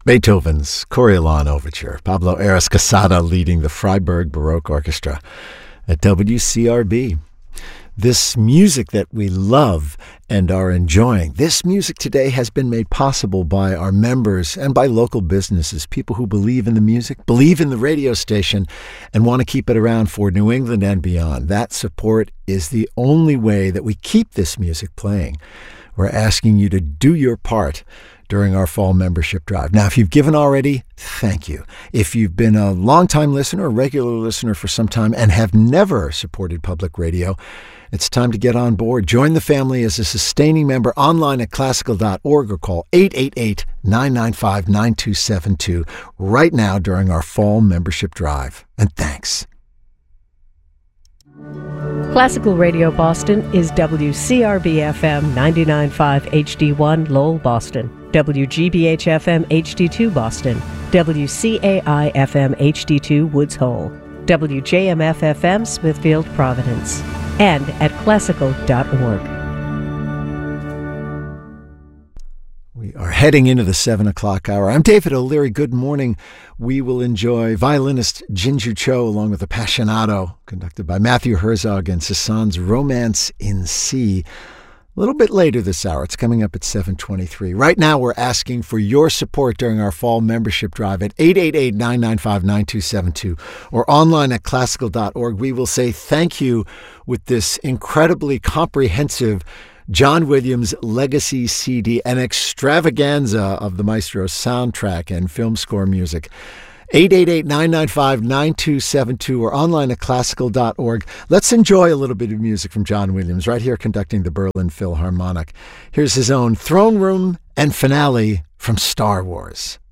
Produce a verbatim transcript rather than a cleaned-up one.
Beethoven's Coriolan Overture, Pablo Aras Casada leading the Freiburg Baroque Orchestra at W C R B. This music that we love and are enjoying, this music today has been made possible by our members and by local businesses, people who believe in the music, believe in the radio station, and want to keep it around for New England and beyond. That support is the only way that we keep this music playing. We're asking you to do your part during our fall membership drive. Now, if you've given already, thank you. If you've been a longtime listener, a regular listener for some time, and have never supported public radio, it's time to get on board. Join the family as a sustaining member online at classical dot org or call eight eight eight, nine nine five, nine two seven two right now during our fall membership drive. And thanks. Classical Radio Boston is W C R B F M ninety-nine point five H D one Lowell, Boston, W G B H F M H D two Boston, W C A I F M H D two Woods Hole, W J M F F M Smithfield, Providence, and at classical dot org. We are heading into the seven o'clock hour. I'm David O'Leary. Good morning. We will enjoy violinist Jinju Cho along with Appassionato, conducted by Matthew Herzog, and Cézanne's Romance in C. A little bit later this hour. It's coming up at seven twenty-three. Right now, we're asking for your support during our fall membership drive at eight eight eight, nine nine five, nine two seven two or online at classical dot org. We will say thank you with this incredibly comprehensive John Williams Legacy C D, an extravaganza of the maestro's soundtrack and film score music. eight eight eight, nine nine five, nine two seven two or online at classical dot org. Let's enjoy a little bit of music from John Williams right here conducting the Berlin Philharmonic. Here's his own Throne Room and Finale from Star Wars.